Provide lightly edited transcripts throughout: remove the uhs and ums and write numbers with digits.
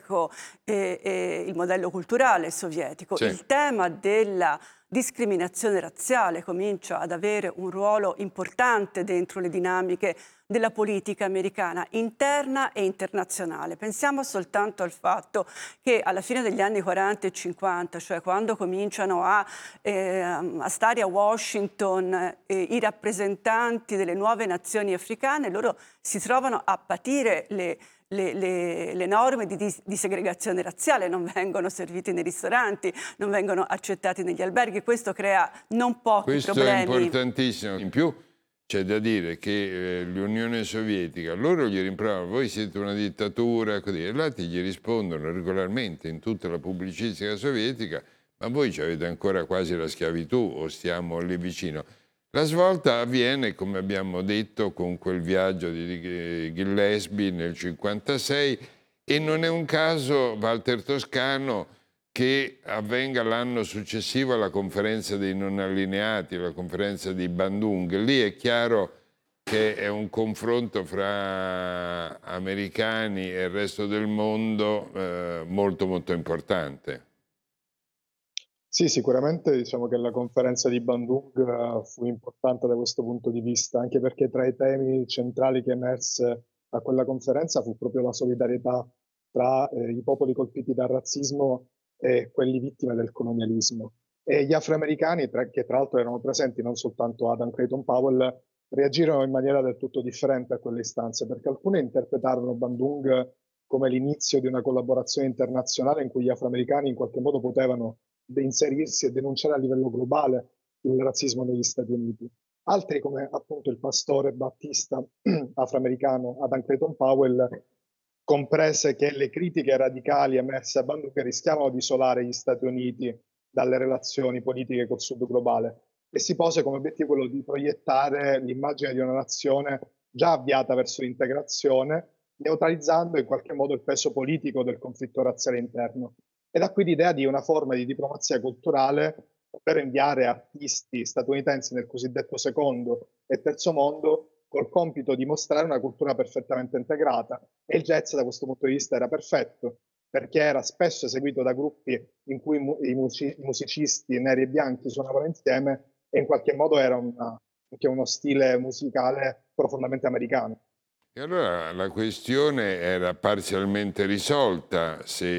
sovietico e il modello culturale sovietico. Sì. Il tema della discriminazione razziale comincia ad avere un ruolo importante dentro le dinamiche della politica americana interna e internazionale. Pensiamo soltanto al fatto che alla fine degli anni 40 e 50, cioè quando cominciano a stare a Washington i rappresentanti delle nuove nazioni africane, loro si trovano a patire le norme di segregazione razziale, non vengono serviti nei ristoranti, non vengono accettati negli alberghi. Questo crea non pochi Questo problemi. è importantissimo. In più c'è da dire che l'Unione Sovietica, loro gli rimproverano, voi siete una dittatura, così, e gli altri gli rispondono regolarmente in tutta la pubblicistica sovietica, ma voi avete ancora quasi la schiavitù o stiamo lì vicino. La svolta avviene, come abbiamo detto, con quel viaggio di Gillespie nel 1956 e non è un caso, Walter Toscano, che avvenga l'anno successivo alla conferenza dei non allineati, la conferenza di Bandung. Lì è chiaro che è un confronto fra americani e il resto del mondo molto molto importante. Sì, sicuramente diciamo che la conferenza di Bandung fu importante da questo punto di vista, anche perché tra i temi centrali che emerse a quella conferenza fu proprio la solidarietà tra i popoli colpiti dal razzismo e quelli vittime del colonialismo. E gli afroamericani, che tra l'altro erano presenti, non soltanto Adam Clayton Powell, reagirono in maniera del tutto differente a quelle istanze, perché alcune interpretarono Bandung come l'inizio di una collaborazione internazionale in cui gli afroamericani in qualche modo potevano inserirsi e denunciare a livello globale il razzismo negli Stati Uniti. Altri, come appunto il pastore battista afroamericano Adam Clayton Powell, comprese che le critiche radicali emerse a Bandung rischiavano di isolare gli Stati Uniti dalle relazioni politiche col sud globale e si pose come obiettivo quello di proiettare l'immagine di una nazione già avviata verso l'integrazione, neutralizzando in qualche modo il peso politico del conflitto razziale interno. E da qui l'idea di una forma di diplomazia culturale per inviare artisti statunitensi nel cosiddetto secondo e terzo mondo col compito di mostrare una cultura perfettamente integrata. E il jazz da questo punto di vista era perfetto, perché era spesso eseguito da gruppi in cui i musicisti neri e bianchi suonavano insieme e in qualche modo era anche uno stile musicale profondamente americano. E allora la questione era parzialmente risolta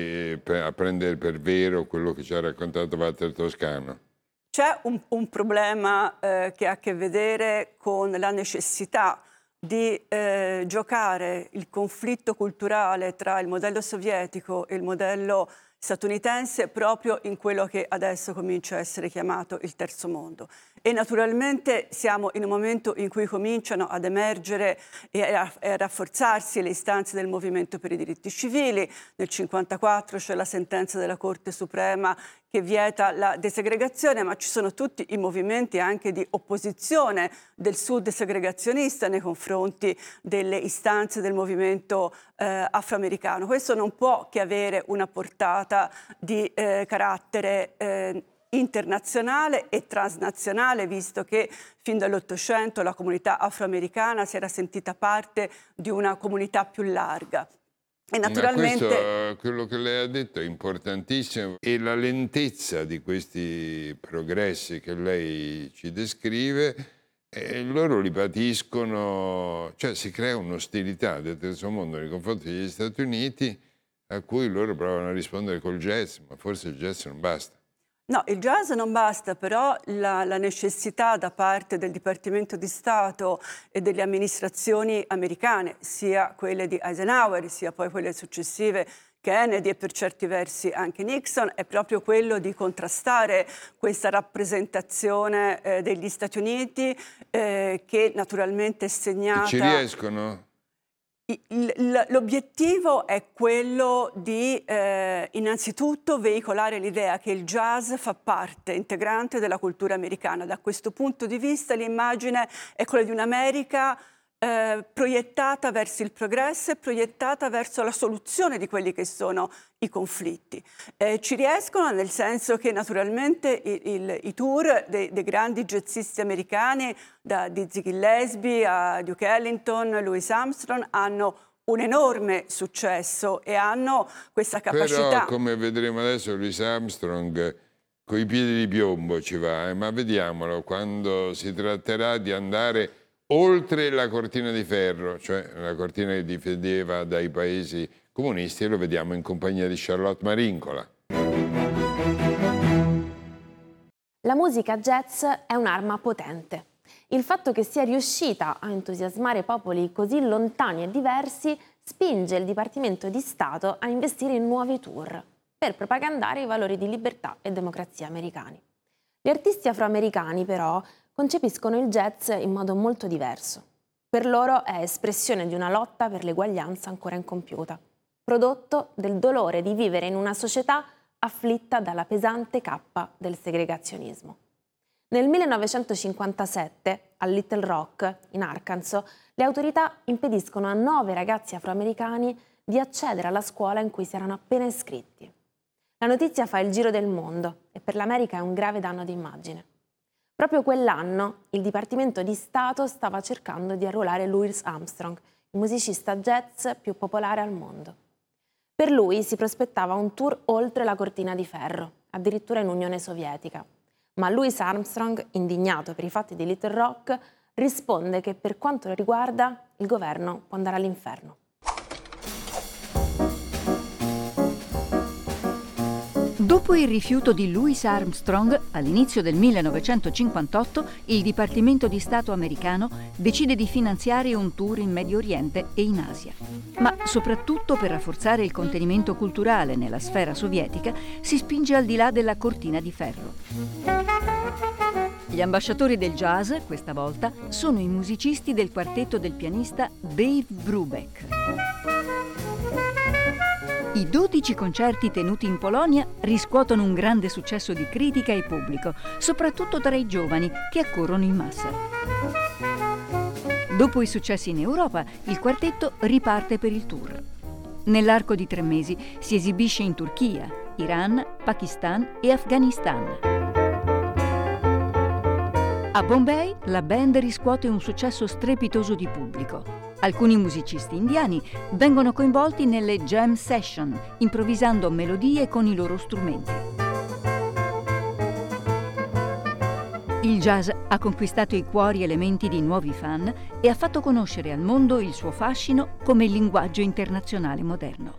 a prendere per vero quello che ci ha raccontato Walter Toscano. C'è un problema che ha a che vedere con la necessità di giocare il conflitto culturale tra il modello sovietico e il modello statunitense proprio in quello che adesso comincia a essere chiamato il terzo mondo. E naturalmente siamo in un momento in cui cominciano ad emergere e a rafforzarsi le istanze del movimento per i diritti civili. Nel 1954 c'è la sentenza della Corte Suprema che vieta la desegregazione, ma ci sono tutti i movimenti anche di opposizione del sud segregazionista nei confronti delle istanze del movimento afroamericano. Questo non può che avere una portata di carattere internazionale e transnazionale, visto che fin dall'Ottocento la comunità afroamericana si era sentita parte di una comunità più larga. E naturalmente... Ma questo, quello che lei ha detto è importantissimo e la lentezza di questi progressi che lei ci descrive, loro li patiscono, cioè si crea un'ostilità del terzo mondo nei confronti degli Stati Uniti a cui loro provano a rispondere col jazz, ma forse il jazz non basta. No, il jazz non basta, però la necessità da parte del Dipartimento di Stato e delle amministrazioni americane, sia quelle di Eisenhower, sia poi quelle successive, Kennedy e per certi versi anche Nixon, è proprio quello di contrastare questa rappresentazione degli Stati Uniti che naturalmente è segnata... E ci riescono? L'obiettivo è quello di innanzitutto veicolare l'idea che il jazz fa parte integrante della cultura americana. Da questo punto di vista l'immagine è quella di un'America proiettata verso il progresso e proiettata verso la soluzione di quelli che sono i conflitti. Ci riescono nel senso che naturalmente i tour dei grandi jazzisti americani, da Dizzy Gillespie a Duke Ellington, Louis Armstrong, hanno un enorme successo e hanno questa capacità. Però, come vedremo adesso, Louis Armstrong coi piedi di piombo ci va, ma vediamolo quando si tratterà di andare oltre la cortina di ferro, cioè la cortina che difendeva dai paesi comunisti, e lo vediamo in compagnia di Charlotte Marincola. La musica jazz è un'arma potente. Il fatto che sia riuscita a entusiasmare popoli così lontani e diversi spinge il Dipartimento di Stato a investire in nuovi tour per propagandare i valori di libertà e democrazia americani. Gli artisti afroamericani, però, concepiscono il jazz in modo molto diverso. Per loro è espressione di una lotta per l'eguaglianza ancora incompiuta, prodotto del dolore di vivere in una società afflitta dalla pesante cappa del segregazionismo. Nel 1957, a Little Rock, in Arkansas, le autorità impediscono a 9 ragazzi afroamericani di accedere alla scuola in cui si erano appena iscritti. La notizia fa il giro del mondo e per l'America è un grave danno d'immagine. Proprio quell'anno il Dipartimento di Stato stava cercando di arruolare Louis Armstrong, il musicista jazz più popolare al mondo. Per lui si prospettava un tour oltre la cortina di ferro, addirittura in Unione Sovietica. Ma Louis Armstrong, indignato per i fatti di Little Rock, risponde che per quanto lo riguarda il governo può andare all'inferno. Dopo il rifiuto di Louis Armstrong, all'inizio del 1958, il Dipartimento di Stato americano decide di finanziare un tour in Medio Oriente e in Asia. Ma soprattutto per rafforzare il contenimento culturale nella sfera sovietica, si spinge al di là della cortina di ferro. Gli ambasciatori del jazz, questa volta, sono i musicisti del quartetto del pianista Dave Brubeck. I 12 concerti tenuti in Polonia riscuotono un grande successo di critica e pubblico, soprattutto tra i giovani che accorrono in massa. Dopo i successi in Europa, il quartetto riparte per il tour. Nell'arco di 3 mesi si esibisce in Turchia, Iran, Pakistan e Afghanistan. A Bombay la band riscuote un successo strepitoso di pubblico. Alcuni musicisti indiani vengono coinvolti nelle jam session, improvvisando melodie con i loro strumenti. Il jazz ha conquistato i cuori elementi di nuovi fan e ha fatto conoscere al mondo il suo fascino come linguaggio internazionale moderno.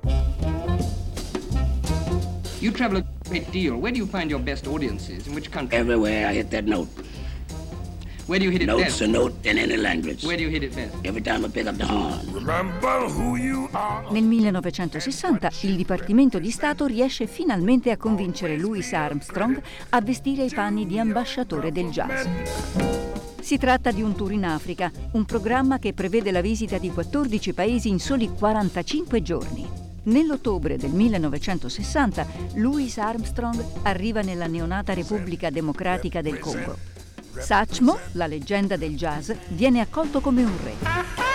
You travel a great deal. Where do you find your best audiences? In which country? Everywhere I hit that note. Where do you hit it Note's best? a note in any language. Where do you hit it best? Every time I pick up the horn. Remember who you are. Nel 1960 il Dipartimento di Stato riesce finalmente a convincere Louis Armstrong a vestire i panni di ambasciatore del jazz. Si tratta di un tour in Africa, un programma che prevede la visita di 14 paesi in soli 45 giorni. Nell'ottobre del 1960 Louis Armstrong arriva nella neonata Repubblica Democratica del Congo. Satchmo, la leggenda del jazz, viene accolto come un re.